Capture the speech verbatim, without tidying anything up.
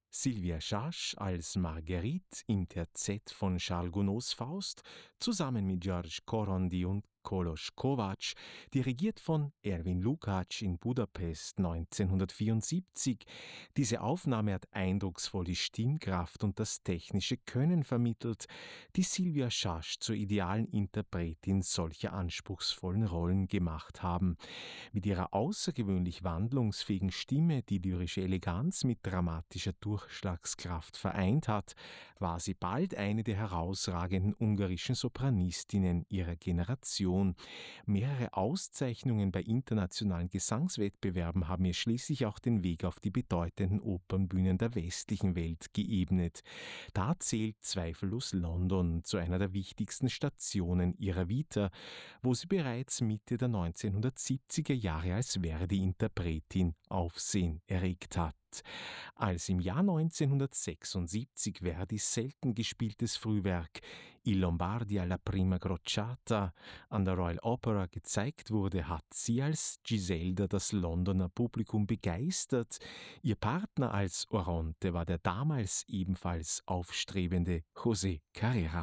Sylvia Schasch als Marguerite im Terzett von Charles Gounods Faust, zusammen mit George Korondi und Kolos Kovács, dirigiert von Erwin Lukács in Budapest neunzehnhundertvierundsiebzig. Diese Aufnahme hat eindrucksvolle Stimmkraft und das technische Können vermittelt, die Sylvia Schasch zur idealen Interpretin solcher anspruchsvollen Rollen gemacht haben. Mit ihrer außergewöhnlich wandlungsfähigen Stimme, die lyrische Eleganz mit dramatischer Durchschlagskraft vereint hat, war sie bald eine der herausragenden ungarischen Sopranistinnen ihrer Generation. Mehrere Auszeichnungen bei internationalen Gesangswettbewerben haben ihr schließlich auch den Weg auf die bedeutenden Opernbühnen der westlichen Welt geebnet. Da zählt zweifellos London zu einer der wichtigsten Stationen ihrer Vita, wo sie bereits Mitte der neunzehnhundertsiebziger Jahre als Verdi-Interpretin Aufsehen erregt hat. Als im Jahr neunzehnhundertsechsundsiebzig Verdis selten gespieltes Frühwerk I Lombardi alla prima crociata an der Royal Opera gezeigt wurde, hat sie als Giselda das Londoner Publikum begeistert. Ihr Partner als Oronte war der damals ebenfalls aufstrebende José Carrera.